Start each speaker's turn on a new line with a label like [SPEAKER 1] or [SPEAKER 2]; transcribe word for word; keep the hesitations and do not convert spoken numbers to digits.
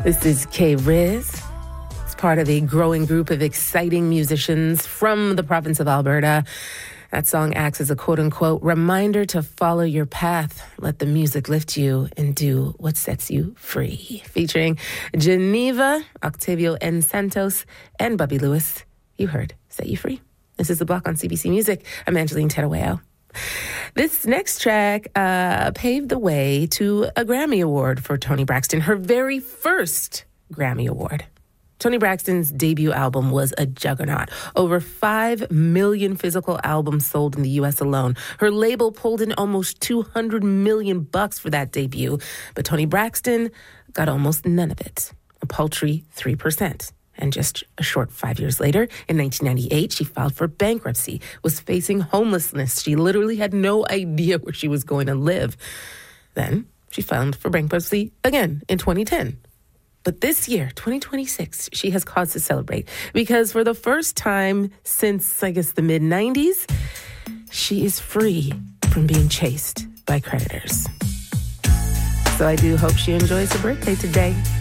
[SPEAKER 1] This is K-Riz. It's part of a growing group of exciting musicians from the province of Alberta. That song acts as a quote-unquote reminder to follow your path, let the music lift you, and do what sets you free. Featuring Geneva, Octavio N. Santos, and Bobby Lewis. You heard Set You Free. This is The Block on C B C Music. I'm Angeline Terueo. This next track uh, paved the way to a Grammy Award for Toni Braxton, her very first Grammy Award. Toni Braxton's debut album was a juggernaut. Over five million physical albums sold in the U S alone. Her label pulled in almost two hundred million bucks for that debut, but Toni Braxton got almost none of it, a paltry three percent. And just a short five years later, in nineteen ninety-eight, she filed for bankruptcy, was facing homelessness. She literally had no idea where she was going to live. Then she filed for bankruptcy again in twenty ten. But this year, twenty twenty-six, she has cause to celebrate because for the first time since, I guess, the mid nineties, she is free from being chased by creditors. So I do hope she enjoys her birthday today.